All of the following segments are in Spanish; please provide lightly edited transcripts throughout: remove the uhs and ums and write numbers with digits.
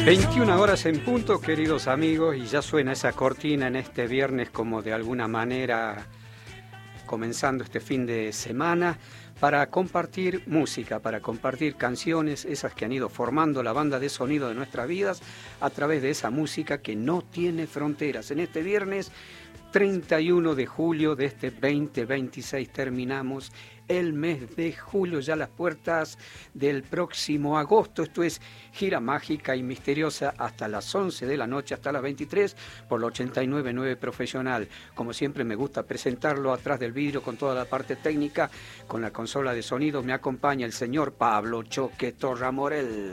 21 horas en punto, queridos amigos, y ya suena esa cortina en este viernes como de alguna manera comenzando este fin de semana para compartir música, para compartir canciones, esas que han ido formando la banda de sonido de nuestras vidas a través de esa música que no tiene fronteras. En este viernes 31 de julio de este 2026 terminamos el mes de julio, ya las puertas del próximo agosto. Esto es gira mágica y misteriosa hasta las 11 de la noche, hasta las 23, por la 89.9 Profesional. Como siempre me gusta presentarlo atrás del vidrio con toda la parte técnica, con la consola de sonido. Me acompaña el señor Pablo Choque Torramorel.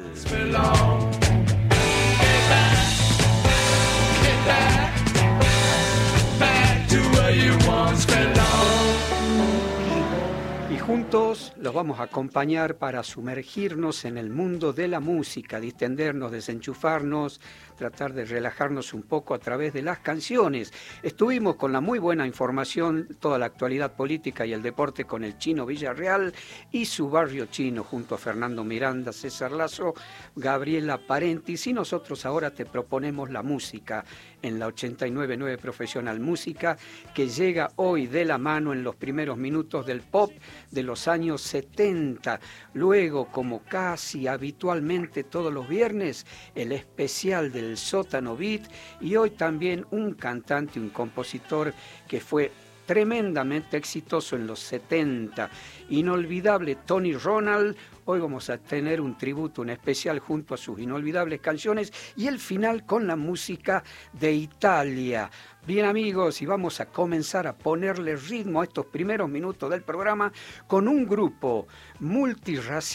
Y juntos los vamos a acompañar para sumergirnos en el mundo de la música, distendernos, desenchufarnos, tratar de relajarnos un poco a través de las canciones. Estuvimos con la muy buena información, toda la actualidad política y el deporte con el Chino Villarreal y su barrio chino, junto a Fernando Miranda, César Lazo, Gabriela Parentis, y nosotros ahora te proponemos la música en la 89.9 Profesional, música que llega hoy de la mano en los primeros minutos del pop de los años 70. Luego, como casi habitualmente todos los viernes, el especial del Sótano Beat, y hoy también un cantante, un compositor que fue tremendamente exitoso en los 70, inolvidable Tony Ronald. Hoy vamos a tener un tributo, un especial junto a sus inolvidables canciones y el final con la música de Italia. Bien, amigos, y vamos a comenzar a ponerle ritmo a estos primeros minutos del programa con un grupo multirracial